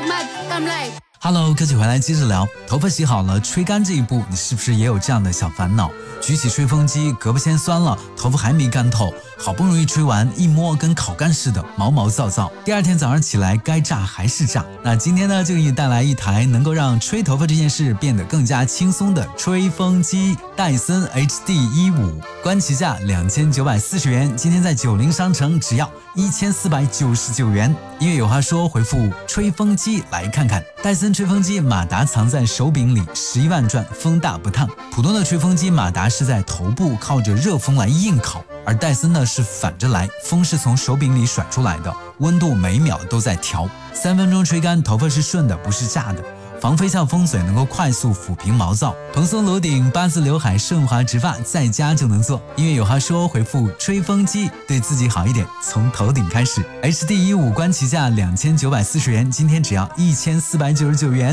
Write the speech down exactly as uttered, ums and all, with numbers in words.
Hello， 歌曲回来接着聊。头发洗好了，吹干这一步，你是不是也有这样的小烦恼？举起吹风机，胳膊先酸了，头发还没干透，好不容易吹完，一摸跟烤干似的，毛毛躁躁。第二天早上起来，该炸还是炸。那今天呢，就给你带来一台能够让吹头发这件事变得更加轻松的吹风机——戴森 H D 十五，官旗价两千九百四十元，今天在九零商城只要一千四百九十九元。音乐有话说，回复吹风机来看看。戴森吹风机马达藏在手柄里，十一万转，风大不烫。普通的吹风机马达是在头部靠着热风来硬烤，而戴森呢是反着来，风是从手柄里甩出来的，温度每秒都在调，三分钟吹干，头发是顺的，不是炸的。防飞笑风嘴能够快速抚平毛躁，蓬松颅顶，八字刘海，顺滑直发，在家就能做。音乐有话说，回复吹风机，对自己好一点，从头顶开始。H D 十五官旗价两千九百四十元，今天只要一千四百九十九元。